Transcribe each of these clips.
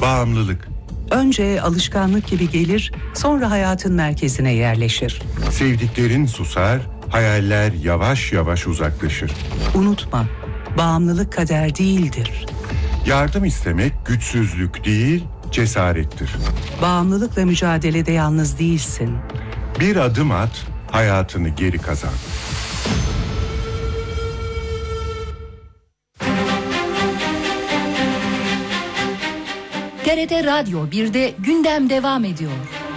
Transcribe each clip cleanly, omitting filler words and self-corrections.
Bağımlılık. Önce alışkanlık gibi gelir, sonra hayatın merkezine yerleşir. Sevdiklerin susar, hayaller yavaş yavaş uzaklaşır. Unutma, bağımlılık kader değildir. Yardım istemek güçsüzlük değil, cesarettir. Bağımlılıkla mücadelede yalnız değilsin. Bir adım at, hayatını geri kazan. TRT Radyo 1'de gündem devam ediyor.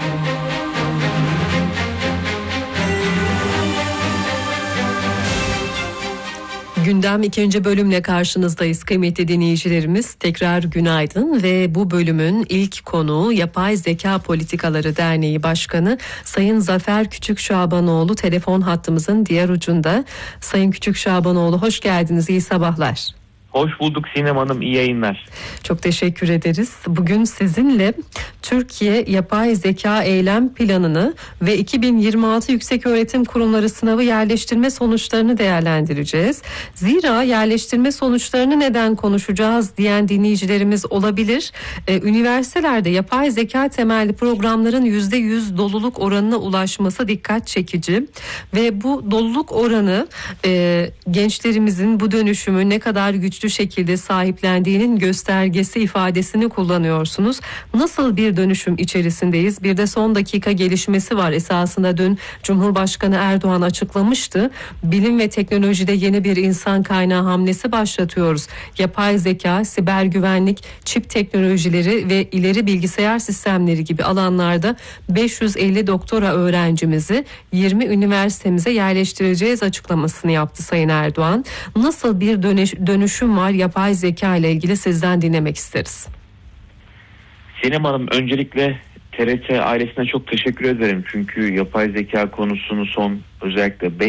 Gündem 2. bölümle karşınızdayız kıymetli dinleyicilerimiz. Tekrar günaydın ve bu bölümün ilk konuğu Yapay Zeka Politikaları Derneği Başkanı Sayın Zafer Küçükşabanoğlu telefon hattımızın diğer ucunda. Sayın Küçükşabanoğlu hoş geldiniz, iyi sabahlar. Hoş bulduk Sinem Hanım, iyi yayınlar. Çok teşekkür ederiz. Bugün sizinle Türkiye Yapay Zeka Eylem Planı'nı ve 2026 Yükseköğretim Kurumları sınavı yerleştirme sonuçlarını değerlendireceğiz. Zira yerleştirme sonuçlarını neden konuşacağız diyen dinleyicilerimiz olabilir. Üniversitelerde yapay zeka temelli programların %100 doluluk oranına ulaşması dikkat çekici ve bu doluluk oranı gençlerimizin bu dönüşümü ne kadar güçlü şekilde sahiplendiğinin göstergesi ifadesini kullanıyorsunuz. Nasıl bir dönüşüm içerisindeyiz? Bir de son dakika gelişmesi var. Esasında dün Cumhurbaşkanı Erdoğan açıklamıştı. Bilim ve teknolojide yeni bir insan kaynağı hamlesi başlatıyoruz. Yapay zeka, siber güvenlik, çip teknolojileri ve ileri bilgisayar sistemleri gibi alanlarda 550 doktora öğrencimizi 20 üniversitemize yerleştireceğiz açıklamasını yaptı Sayın Erdoğan. Nasıl bir dönüşüm var yapay zeka ile ilgili sizden dinlemek isteriz. Sinem Hanım, öncelikle TRT ailesine çok teşekkür ederim. Çünkü yapay zeka konusunu son özellikle